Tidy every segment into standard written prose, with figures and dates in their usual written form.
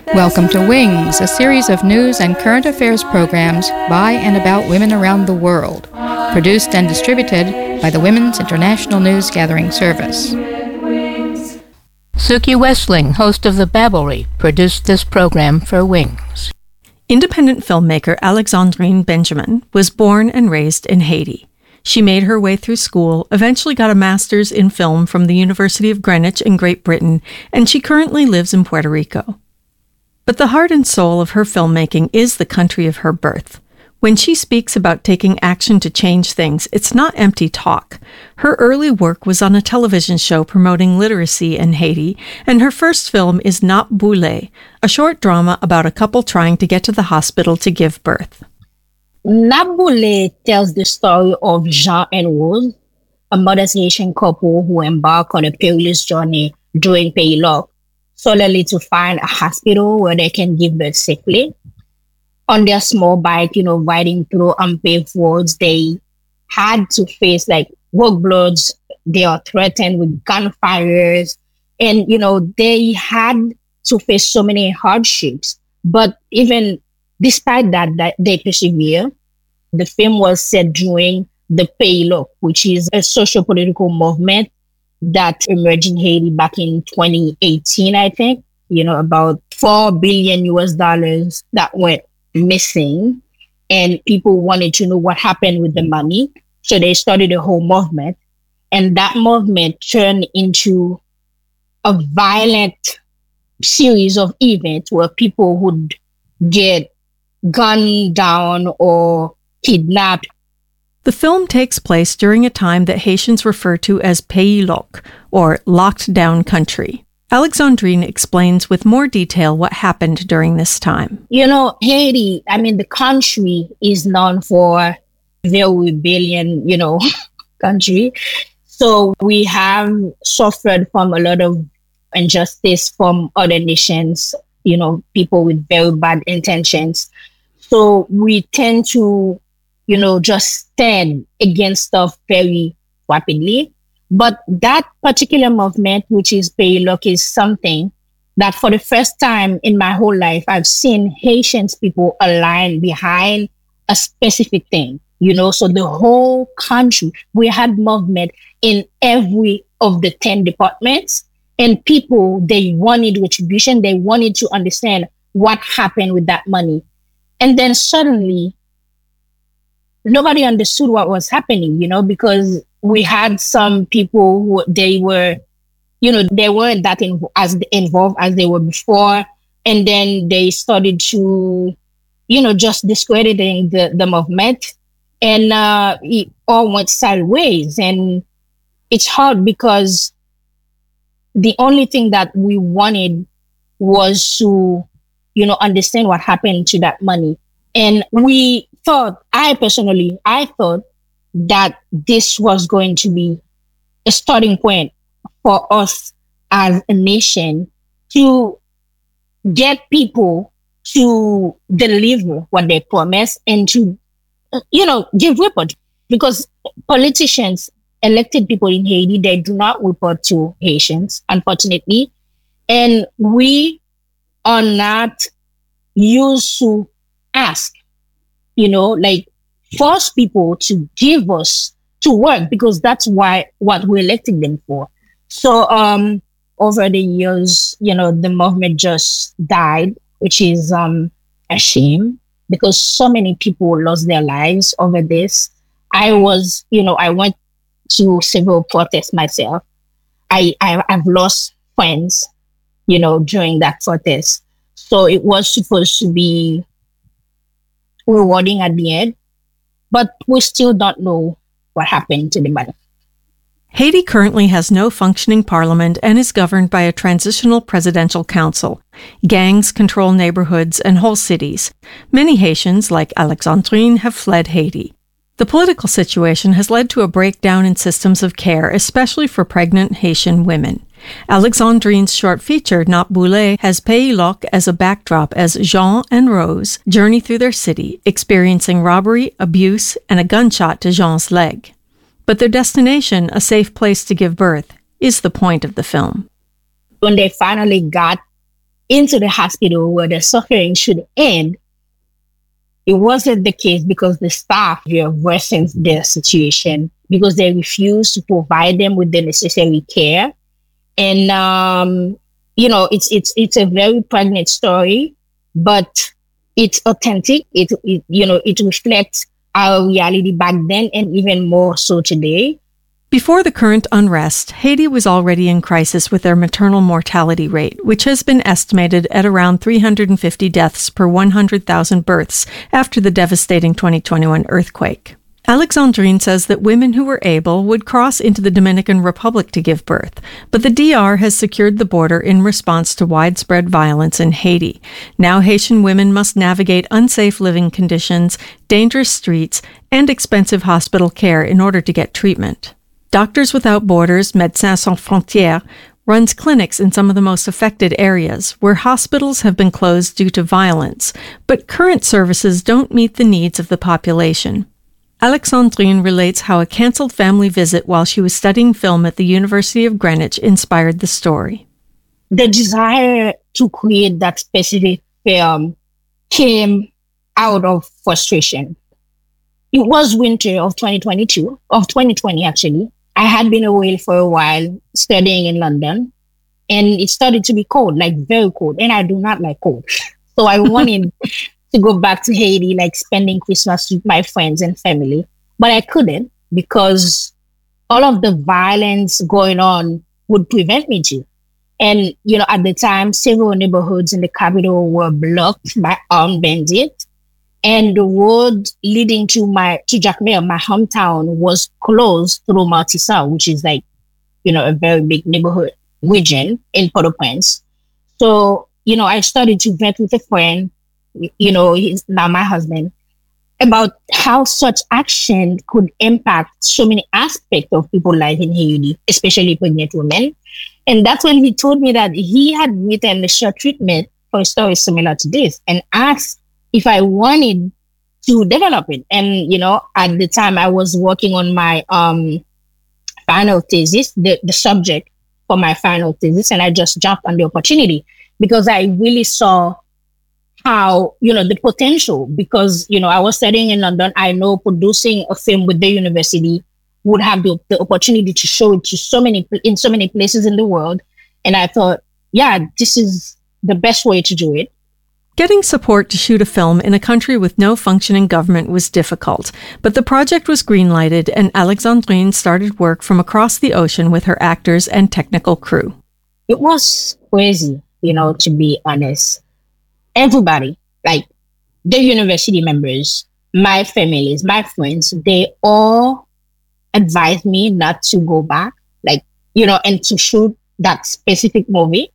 Welcome to Wings, a series of news and current affairs programs by and about women around the world, produced and distributed by the Women's International News Gathering Service. Suki Westling, host of The Babblery, produced this program for Wings. Independent filmmaker Alexandrine Benjamin was born and raised in Haiti. She made her way through school, eventually got a master's in film from the University of Greenwich in Great Britain, and she currently lives in Puerto Rico. But the heart and soul of her filmmaking is the country of her birth. When she speaks about taking action to change things, it's not empty talk. Her early work was on a television show promoting literacy in Haiti, and her first film is Not Boule, a short drama about a couple trying to get to the hospital to give birth. Not Boule tells the story of Jean and Rose, a modest Haitian couple who embark on a perilous journey during Paylock, solely to find a hospital where they can give birth safely. On their small bike, riding through unpaved roads, they had to face roadblocks. They are threatened with gunfires. And, they had to face so many hardships. But even despite that they persevere. The film was set during the Paylock, which is a socio-political movement that emerged in Haiti back in 2018, I think. About $4 billion that went missing, and people wanted to know what happened with the money. So they started a whole movement, and that movement turned into a violent series of events where people would get gunned down or kidnapped. The film takes place during a time that Haitians refer to as Paylock, or locked down country. Alexandrine explains with more detail what happened during this time. Haiti, the country is known for very rebellion, country. So we have suffered from a lot of injustice from other nations, people with very bad intentions. So we tend to, just stand against stuff very rapidly. But that particular movement, which is Paylock, is something that for the first time in my whole life, I've seen Haitians people align behind a specific thing, so the whole country, we had movement in every of the 10 departments, and people, they wanted retribution. They wanted to understand what happened with that money. And then suddenly, nobody understood what was happening, because we had some people who they weren't that as involved as they were before. And then they started to, just discrediting the movement, and it all went sideways. And it's hard because the only thing that we wanted was to, understand what happened to that money. And I thought that this was going to be a starting point for us as a nation to get people to deliver what they promise and to, give report. Because politicians, elected people in Haiti, they do not report to Haitians, unfortunately. And we are not used to ask, force people to give us to work, because that's what we're electing them for. So over the years, the movement just died, which is a shame, because so many people lost their lives over this. I went to several protests myself. I've lost friends, during that protest. So it was supposed to be rewarding at the end, but we still don't know what happened to the money. Haiti currently has no functioning parliament and is governed by a transitional presidential council. Gangs control neighborhoods and whole cities. Many Haitians, like Alexandrine, have fled Haiti. The political situation has led to a breakdown in systems of care, especially for pregnant Haitian women. Alexandrine's short feature, Not Boule, has Paylock as a backdrop as Jean and Rose journey through their city, experiencing robbery, abuse, and a gunshot to Jean's leg. But their destination, a safe place to give birth, is the point of the film. When they finally got into the hospital where the suffering should end, it wasn't the case because the staff here worsened their situation because they refused to provide them with the necessary care. And, it's a very pregnant story, but it's authentic. It reflects our reality back then and even more so today. Before the current unrest, Haiti was already in crisis with their maternal mortality rate, which has been estimated at around 350 deaths per 100,000 births after the devastating 2021 earthquake. Alexandrine says that women who were able would cross into the Dominican Republic to give birth, but the DR has secured the border in response to widespread violence in Haiti. Now Haitian women must navigate unsafe living conditions, dangerous streets, and expensive hospital care in order to get treatment. Doctors Without Borders, Médecins Sans Frontières, runs clinics in some of the most affected areas where hospitals have been closed due to violence, but current services don't meet the needs of the population. Alexandrine relates how a canceled family visit while she was studying film at the University of Greenwich inspired the story. The desire to create that specific film came out of frustration. It was winter of 2020 actually. I had been away for a while studying in London, and it started to be cold, like very cold. And I do not like cold. So I wanted to go back to Haiti, like spending Christmas with my friends and family. But I couldn't because all of the violence going on would prevent me to. And, at the time, several neighborhoods in the capital were blocked by armed bandits. And the road leading to Jacmel, my hometown, was closed through Martissa, which is like, a very big neighborhood region in Port-au-Prince. So, I started to vent with a friend, he's now my husband, about how such action could impact so many aspects of people's life in Haiti, especially pregnant women. And that's when he told me that he had written a short treatment for a story similar to this and asked if I wanted to develop it. And, at the time I was working on my final thesis, the subject for my final thesis, and I just jumped on the opportunity because I really saw how, the potential, because, I was studying in London. I know producing a film with the university would have the opportunity to show it to in so many places in the world. And I thought, yeah, this is the best way to do it. Getting support to shoot a film in a country with no functioning government was difficult, but the project was greenlighted and Alexandrine started work from across the ocean with her actors and technical crew. It was crazy, to be honest. Everybody, like the university members, my families, my friends, they all advised me not to go back, and to shoot that specific movie.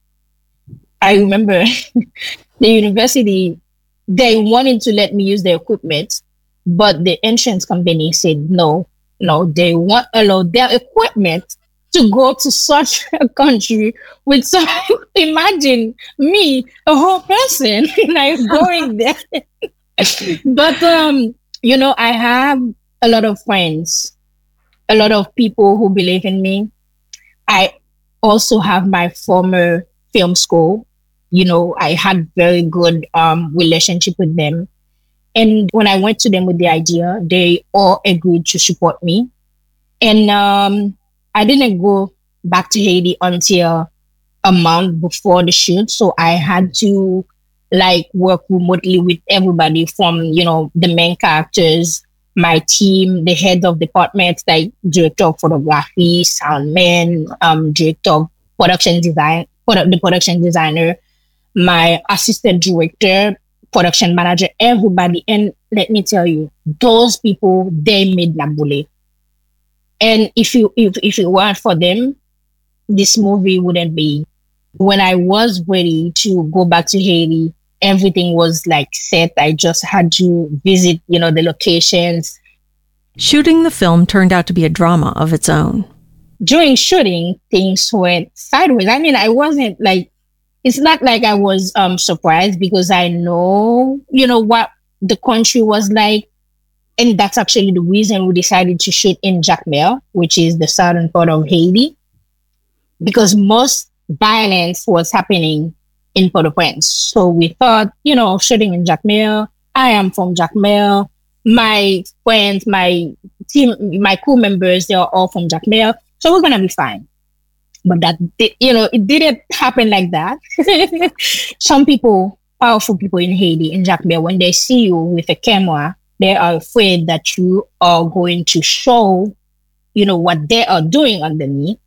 I remember the university, they wanted to let me use their equipment, but the insurance company said no, they won't allow their equipment to go to such a country with some, imagine me, a whole person, like going there. But, I have a lot of friends, a lot of people who believe in me. I also have my former film school. I had very good relationship with them. And when I went to them with the idea, they all agreed to support me. And I didn't go back to Haiti until a month before the shoot. So I had to work remotely with everybody from, the main characters, my team, the head of departments, like director of photography, soundman, director of production design, the production designer, my assistant director, production manager, everybody. And let me tell you, those people, they made Nabule. And if it weren't for them, this movie wouldn't be. When I was ready to go back to Haiti, everything was set. I just had to visit, the locations. Shooting the film turned out to be a drama of its own. During shooting, things went sideways. I mean, I wasn't it's not like I was surprised because I know, what the country was like. And that's actually the reason we decided to shoot in Jacmel, which is the southern part of Haiti, because most violence was happening in Port-au-Prince. So we thought, shooting in Jacmel. I am from Jacmel. My friends, my team, my crew members, they are all from Jacmel. So we're going to be fine. But it didn't happen like that. Some people, powerful people in Haiti, in Jacmel, when they see you with a camera, they are afraid that you are going to show, what they are doing underneath.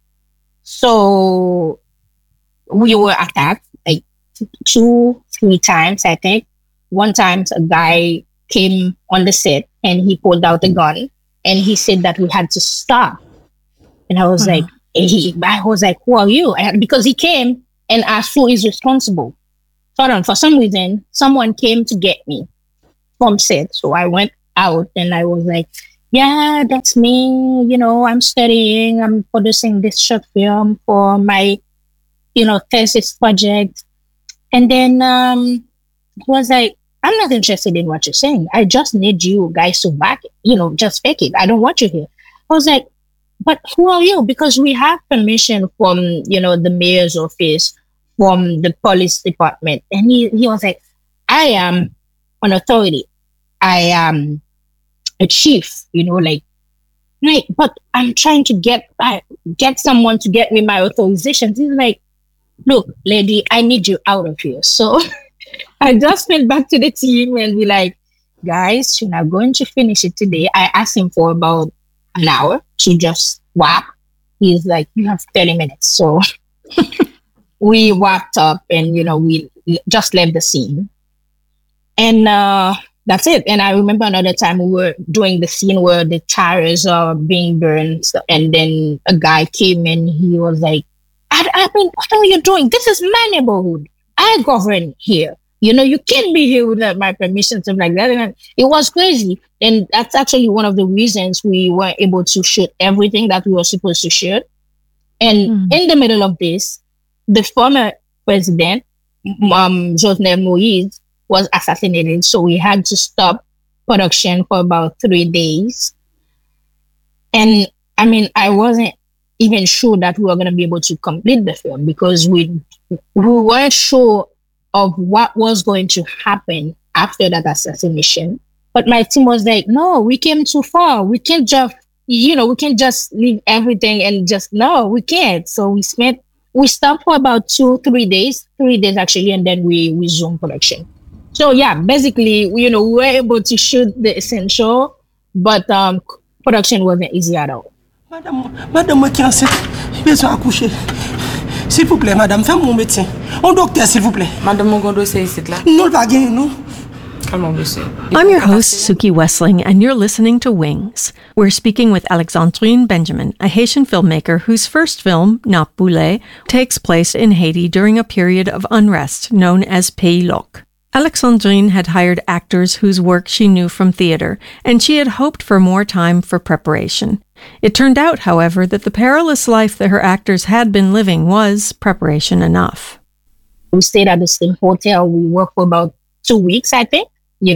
So we were attacked like 2-3 times, I think. One time a guy came on the set and he pulled out a gun and he said that we had to stop. And I was like, who are you? Because he came and asked who is responsible. So for some reason, someone came to get me from set. So I went out and I was like, yeah, that's me. I'm studying. I'm producing this short film for my, thesis project. And then he was like, I'm not interested in what you're saying. I just need you guys to back it, just fake it. I don't want you here. I was like, but who are you? Because we have permission from, the mayor's office, from the police department. And he was like, I am an authority. I am a chief, but I'm trying to get someone to get me my authorization. He's like, look, lady, I need you out of here. So I just went back to the team and be like, guys, you're not going to finish it today. I asked him for about an hour to just wrap. He's like, you have 30 minutes. So we wrapped up and, we just left the scene. And that's it. And I remember another time we were doing the scene where the tires are being burned. And then a guy came and he was like, I mean, what are you doing? This is my neighborhood. I govern here. You can't be here without my permission, something like that. And it was crazy. And that's actually one of the reasons we weren't able to shoot everything that we were supposed to shoot. And in the middle of this, the former president, Jovenel Moïse, was assassinated. So we had to stop production for about 3 days. And I mean, I wasn't even sure that we were going to be able to complete the film because we weren't sure of what was going to happen after that assassination. But my team was like, no, we came too far. We can't just, we can't just leave everything and no, we can't. So we stopped for about 2-3 days, 3 days actually, and then we resumed production. So yeah, basically, we were able to shoot the essential, but production wasn't easy at all. Madame, moi qui enceinte, j'ai besoin d'accoucher. S'il vous plaît, madame, faites mon médecin. Un docteur, s'il vous plaît. Madame, mon gondo, c'est ici, là. Non, le pas gagner, non. I'm your host, Suki Wessling, and you're listening to Wings. We're speaking with Alexandrine Benjamin, a Haitian filmmaker whose first film, Nap Boulé, takes place in Haiti during a period of unrest known as Pays Loc. Alexandrine had hired actors whose work she knew from theater, and she had hoped for more time for preparation. It turned out, however, that the perilous life that her actors had been living was preparation enough. We stayed at the same hotel. We worked for about 2 weeks, I think,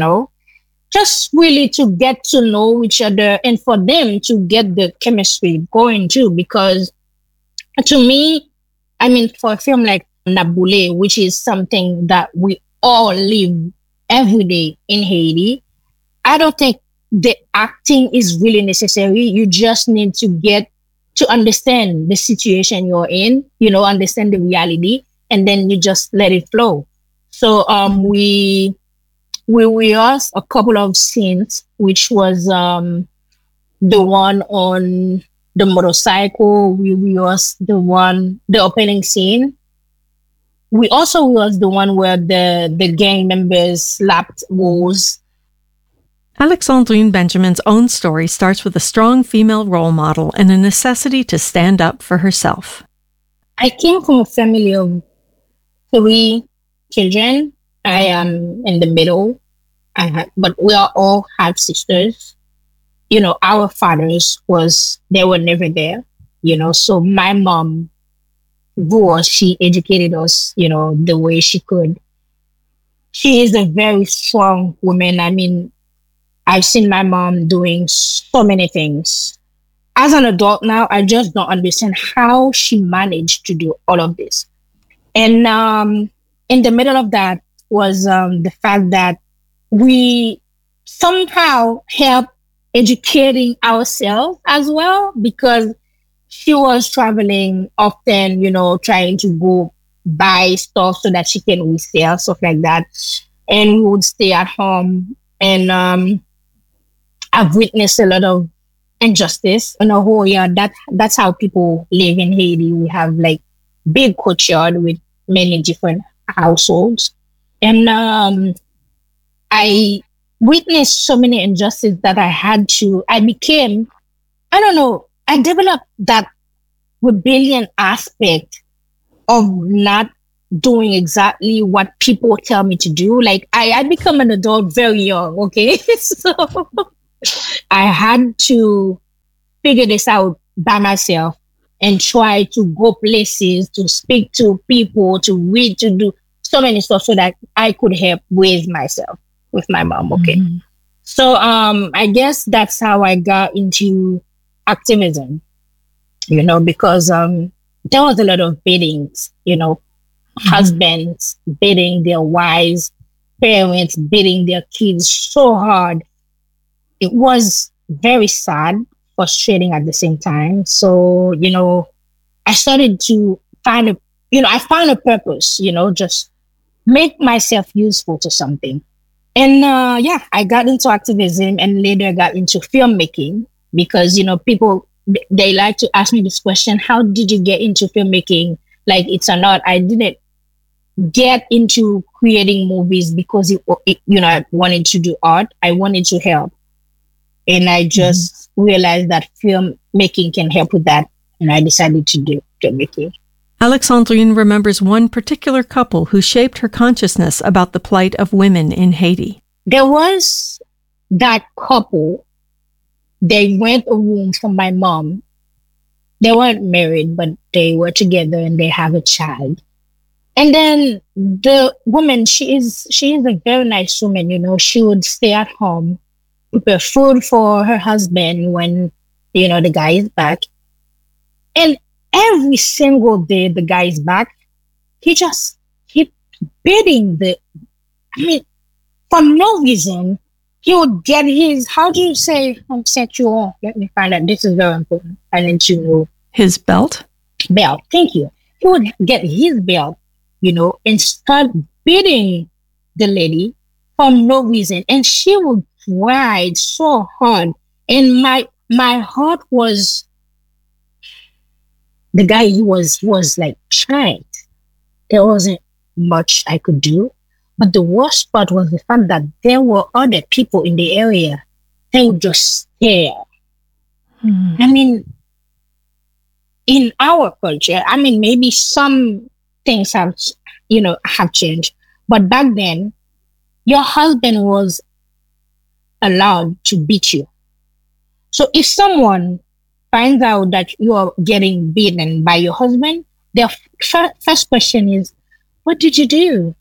just really to get to know each other and for them to get the chemistry going too. Because to me, I mean, for a film like Nap Boulé, which is something that we all live every day in Haiti, I don't think the acting is really necessary. You just need to get to understand the situation you're in, understand the reality, and then you just let it flow. So we rehearsed a couple of scenes, which was the one on the motorcycle. We rehearsed the opening scene. We also rehearsed the one where the gang members slapped Rose. Alexandrine Benjamin's own story starts with a strong female role model and a necessity to stand up for herself. I came from a family of 3 children. I am in the middle, but we are all half sisters. Our fathers they were never there, so my mom she educated us, the way she could. She is a very strong woman. I mean, I've seen my mom doing so many things. As an adult now, I just don't understand how she managed to do all of this. And in the middle of that was the fact that we somehow helped educating ourselves as well, because she was traveling often, trying to go buy stuff so that she can resell, stuff like that. And we would stay at home. And I've witnessed a lot of injustice in a whole year. That's how people live in Haiti. We have like big courtyard with many different households. And I witnessed so many injustices that I developed that rebellion aspect of not doing exactly what people tell me to do. Like I become an adult very young, okay? So I had to figure this out by myself and try to go places, to speak to people, to read, to do so many stuff so that I could help with myself, with my mom, okay? Mm-hmm. So I guess that's how I got into activism, because there was a lot of beatings, husbands beating their wives, parents beating their kids so hard. It was very sad, frustrating at the same time. So, I started to find I found a purpose, just make myself useful to something. And I got into activism and later got into filmmaking because, people, they like to ask me this question, how did you get into filmmaking? Like it's an art. I didn't get into creating movies because I wanted to do art. I wanted to help. And I just realized that filmmaking can help with that. And I decided to do filmmaking. Alexandrine remembers one particular couple who shaped her consciousness about the plight of women in Haiti. There was that couple. They rent a room from my mom. They weren't married, but they were together and they have a child. And then the woman, she is a very nice woman, she would stay at home, prepare food for her husband when, the guy is back. And every single day the guy is back, he just keeps beating for no reason. He would get his, how do you say, sexual? Let me find out. This is very important. I need to know. His belt? Belt, thank you. He would get his belt, and start beating the lady for no reason. And she would cry so hard. And my heart was, the guy was like trying. There wasn't much I could do. But the worst part was the fact that there were other people in the area. They would just stare. In our culture, maybe some things have changed. But back then, your husband was allowed to beat you. So if someone finds out that you are getting beaten by your husband, their first question is, what did you do?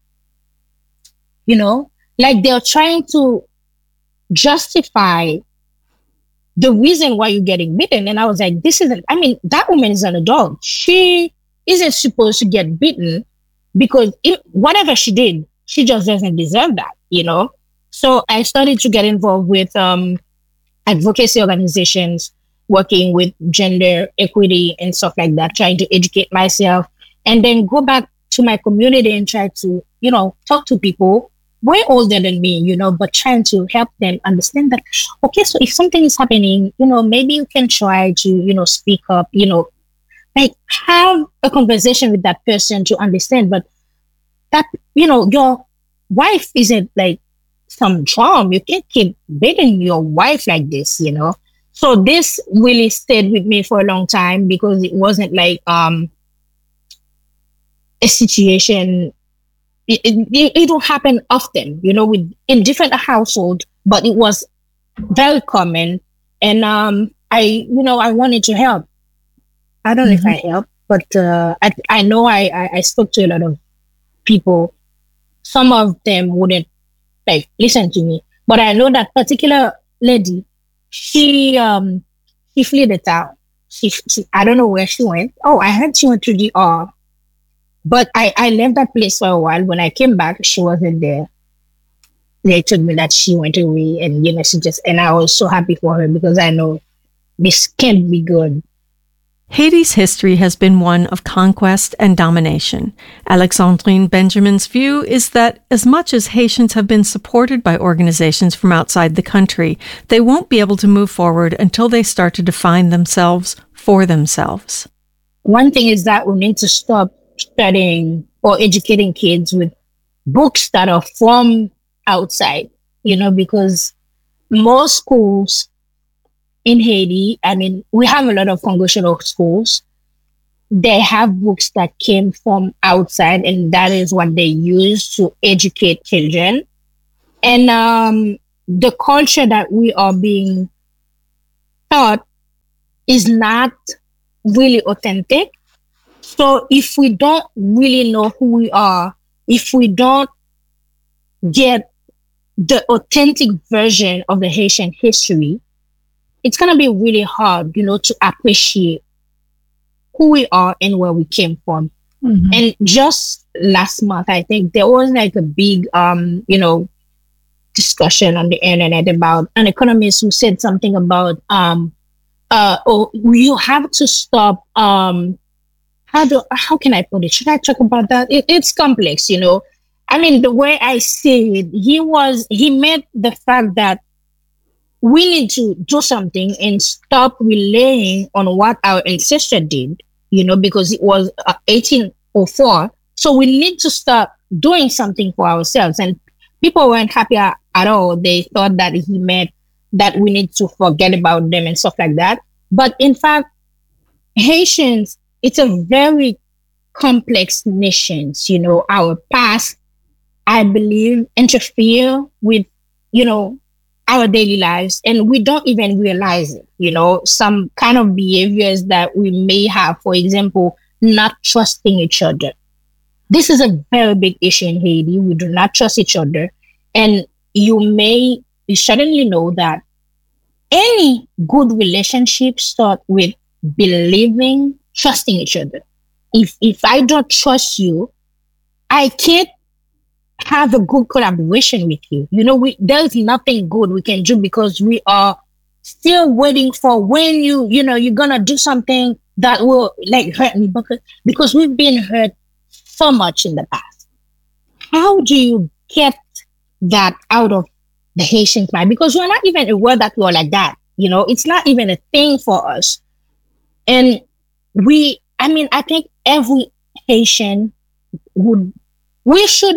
Like they're trying to justify the reason why you're getting beaten. And I was like, that woman is an adult. She isn't supposed to get beaten because whatever she did, she just doesn't deserve that, So I started to get involved with advocacy organizations, working with gender equity and stuff like that, trying to educate myself and then go back to my community and try to, talk to people way older than me, but trying to help them understand that, okay, so if something is happening, maybe you can try to, speak up, like have a conversation with that person to understand, but that, your wife isn't like some charm. You can't keep beating your wife like this, So this really stayed with me for a long time because it wasn't like a situation. It will happen often, in different households, but it was very common. And I wanted to help. I don't know if I helped, but I know I spoke to a lot of people. Some of them wouldn't like listen to me, but I know that particular lady, she fled the town. She I don't know where she went. Oh, I heard she went to the But I left that place for a while. When I came back, she wasn't there. They told me that she went away, and and I was so happy for her because I know this can't be good. Haiti's history has been one of conquest and domination. Alexandrine Benjamin's view is that as much as Haitians have been supported by organizations from outside the country, they won't be able to move forward until they start to define themselves for themselves. One thing is that we need to stop studying or educating kids with books that are from outside, because most schools in Haiti, we have a lot of congressional schools. They have books that came from outside, and that is what they use to educate children. And the culture that we are being taught is not really authentic. So if we don't really know who we are, if we don't get the authentic version of the Haitian history, it's going to be really hard, to appreciate who we are and where we came from. Mm-hmm. And just last month, I think there was like a big, discussion on the internet about an economist who said something about, you have to stop, how can I put it? Should I talk about that? It's complex, the way I see it, he meant the fact that we need to do something and stop relying on what our ancestors did, because it was 1804. So we need to start doing something for ourselves. And people weren't happy at all. They thought that he meant that we need to forget about them and stuff like that. But in fact, Haitians, it's a very complex nation. Our past, I believe, interfere with, our daily lives, and we don't even realize it. Some kind of behaviors that we may have, for example, not trusting each other. This is a very big issue in Haiti. We do not trust each other. And you suddenly know that any good relationship starts with believing, trusting each other. If I don't trust you, I can't have a good collaboration with you. There's nothing good we can do because we are still waiting for when you're gonna do something that will hurt me because we've been hurt so much in the past. How do you get that out of the Haitian mind? Because we're not even aware that we're like that. It's not even a thing for us. And I think every Haitian we should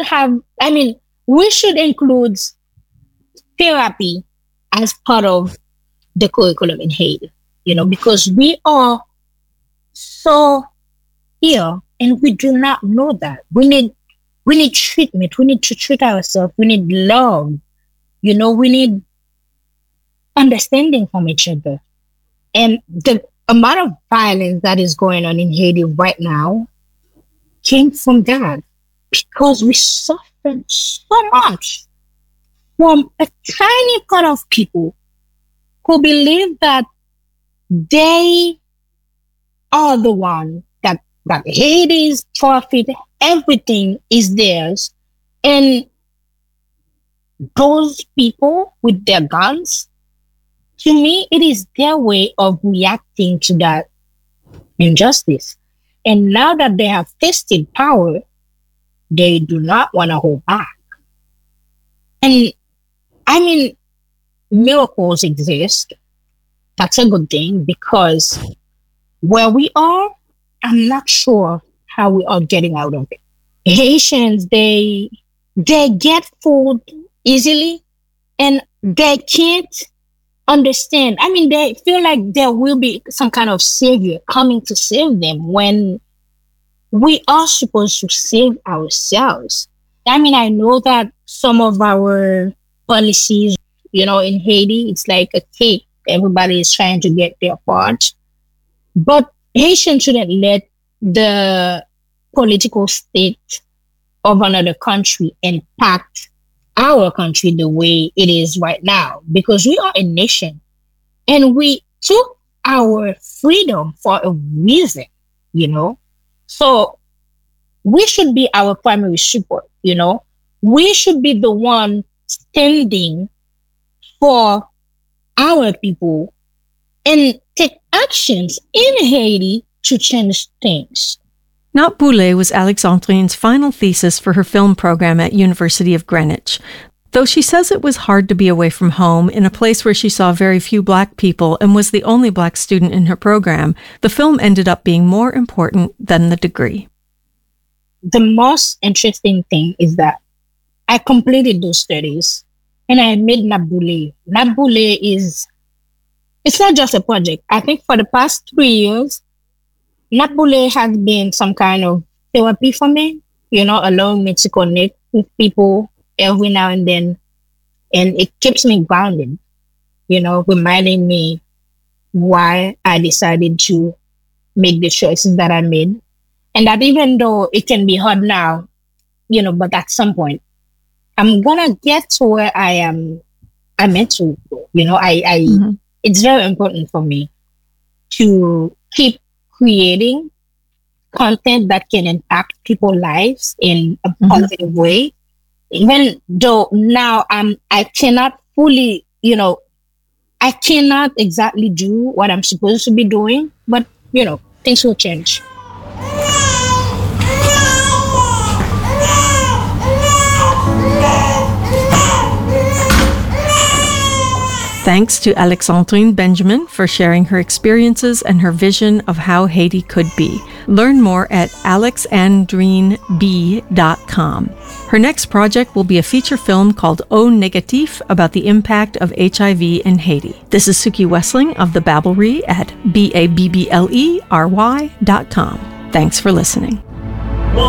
include therapy as part of the curriculum in Haiti, because we are so here and we do not know that. We need treatment. We need to treat ourselves. We need love. We need understanding from each other. And the amount of violence that is going on in Haiti right now came from that. Because we suffered so much from a tiny part of people who believe that they are the one that Haiti's profit, everything is theirs. And those people with their guns, to me, it is their way of reacting to that injustice. And now that they have tasted power, they do not want to hold back. And miracles exist. That's a good thing because where we are, I'm not sure how we are getting out of it. Haitians, they get food easily and they can't understand. They feel like there will be some kind of savior coming to save them when we are supposed to save ourselves. I know that some of our policies, in Haiti, it's like a cake. Everybody is trying to get their part. But Haitians shouldn't let the political state of another country impact our country the way it is right now. Because we are a nation. And we took our freedom for a reason, So we should be our primary support, We should be the one standing for our people and take actions in Haiti to change things. Naat Boulay was Alexandrine's final thesis for her film program at University of Greenwich. Though she says it was hard to be away from home in a place where she saw very few Black people and was the only Black student in her program, the film ended up being more important than the degree. The most interesting thing is that I completed those studies and I made Naat Boulay. Naat Boulay it's not just a project. I think for the past 3 years, Naat Boulay has been some kind of therapy for me, allowing me to connect with people every now and then. And it keeps me grounded, reminding me why I decided to make the choices that I made. And that even though it can be hard now, but at some point, I'm going to get to where I'm meant to go. It's very important for me to keep creating content that can impact people's lives in a positive way. Even though now I cannot fully, I cannot exactly do what I'm supposed to be doing, but, things will change. Thanks to Alexandrine Benjamin for sharing her experiences and her vision of how Haiti could be. Learn more at alexandrineb.com. Her next project will be a feature film called O Negatif about the impact of HIV in Haiti. This is Suki Wessling of The Babblery at BABBLERY.com. Thanks for listening.